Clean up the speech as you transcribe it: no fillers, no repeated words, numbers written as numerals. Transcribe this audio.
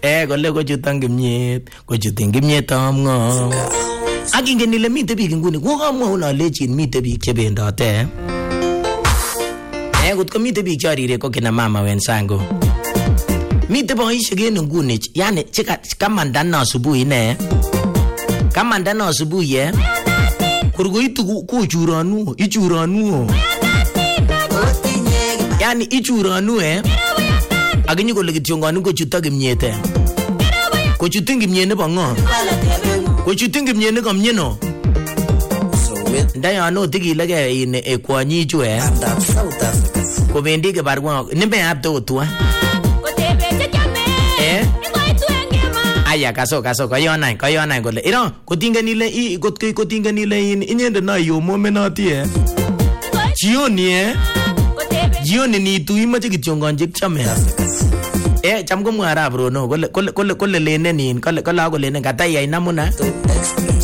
Kole kochuton kimnyet amng'o. Ak ingen ile mite biik nguni kokamwaun alechin mite biik chebendote. Kot ko mite biik chorire ko kina mama wenzangu. Mite boisiek en nguni yani kamanda na asubuhi ne. Kamanda na asubuhi kurgoitu kuchuranu ichuranu. Yani ichuranu akinyi kole kityonganu kochuto kimnyete. Kochutin kimnyet nebo ng'o? Kochutin kimnyet nebo myeno. Ndayano tikilege in kwonyi chu kobendi kebarwa nimbe apte otwa. Aya kaso kayonai kole iro kotingen ile inyende na yo momenoti jioni ni tu imache kityongonje chame cham ko mwarab rono kole lenen kole ako lenen katayai namuna